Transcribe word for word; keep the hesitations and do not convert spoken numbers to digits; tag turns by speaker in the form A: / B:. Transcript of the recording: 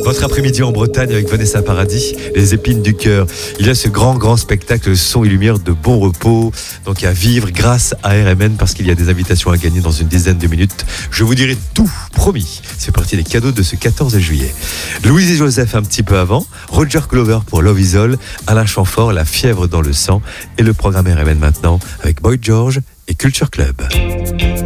A: Votre après-midi en Bretagne avec Vanessa Paradis, les épines du cœur. Il y a ce grand, grand spectacle son et lumière de bon repos, donc à vivre grâce à R M N parce qu'il y a des invitations à gagner dans une dizaine de minutes. Je vous dirai tout, promis. C'est parti des cadeaux de ce quatorze juillet. Louise et Joseph un petit peu avant, Roger Glover pour Love Is All, Alain Chamfort, La fièvre dans le sang et le programme R M N maintenant avec Boy George et Culture Club.